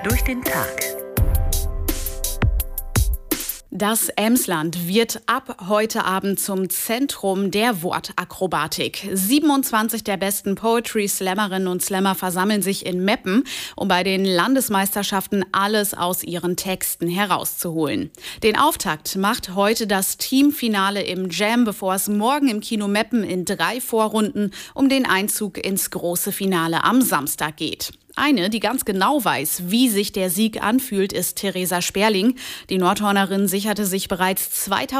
durch den Tag. Das Emsland wird ab heute Abend zum Zentrum der Wortakrobatik. 27 der besten Poetry-Slammerinnen und Slammer versammeln sich in Meppen, um bei den Landesmeisterschaften alles aus ihren Texten herauszuholen. Den Auftakt macht heute das Teamfinale im Jam, bevor es morgen im Kino Meppen in 3 Vorrunden um den Einzug ins große Finale am Samstag geht. Eine, die ganz genau weiß, wie sich der Sieg anfühlt, ist Theresa Sperling. Die Nordhornerin sicherte sich bereits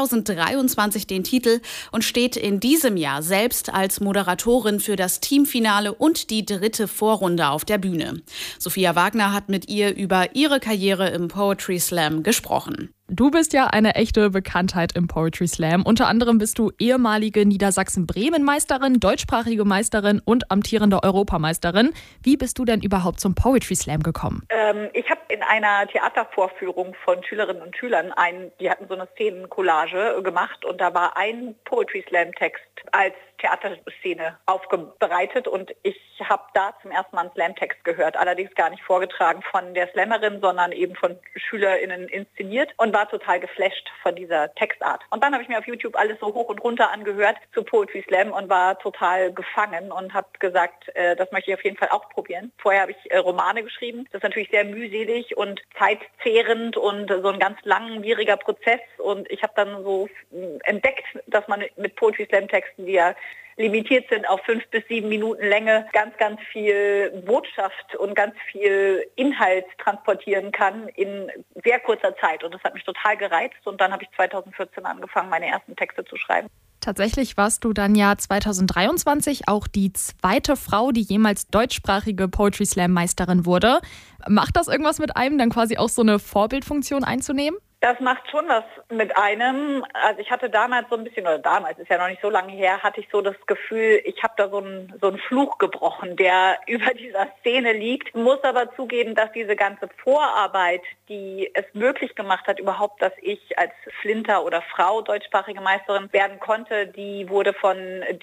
2023 den Titel und steht in diesem Jahr selbst als Moderatorin für das Teamfinale und die 3. Vorrunde auf der Bühne. Sophia Wagner hat mit ihr über ihre Karriere im Poetry Slam gesprochen. Du bist ja eine echte Bekanntheit im Poetry Slam. Unter anderem bist du ehemalige Niedersachsen-Bremen-Meisterin, deutschsprachige Meisterin und amtierende Europameisterin. Wie bist du denn überhaupt zum Poetry Slam gekommen? Ich habe in einer Theatervorführung von Schülerinnen und Schülern die hatten so eine Szenencollage gemacht und da war ein Poetry Slam Text als Theaterszene aufbereitet und ich habe da zum ersten Mal einen Slam-Text gehört, allerdings gar nicht vorgetragen von der Slammerin, sondern eben von SchülerInnen inszeniert und war total geflasht von dieser Textart. Und dann habe ich mir auf YouTube alles so hoch und runter angehört zu Poetry Slam und war total gefangen und habe gesagt, das möchte ich auf jeden Fall auch probieren. Vorher habe ich Romane geschrieben. Das ist natürlich sehr mühselig und zeitzehrend und so ein ganz langwieriger Prozess und ich habe dann so entdeckt, dass man mit Poetry Slam Texten, die ja limitiert sind auf 5 bis 7 Minuten Länge, ganz, ganz viel Botschaft und ganz viel Inhalt transportieren kann in sehr kurzer Zeit. Und das hat mich total gereizt. Und dann habe ich 2014 angefangen, meine ersten Texte zu schreiben. Tatsächlich warst du dann ja 2023 auch die 2. Frau, die jemals deutschsprachige Poetry Slam Meisterin wurde. Macht das irgendwas mit einem, dann quasi auch so eine Vorbildfunktion einzunehmen? Das macht schon was mit einem. Also ich hatte damals so ein bisschen, oder damals, ist ja noch nicht so lange her, hatte ich so das Gefühl, ich habe da so einen Fluch gebrochen, der über dieser Szene liegt. Muss aber zugeben, dass diese ganze Vorarbeit, die es möglich gemacht hat, überhaupt, dass ich als Flinter oder Frau deutschsprachige Meisterin werden konnte, die wurde von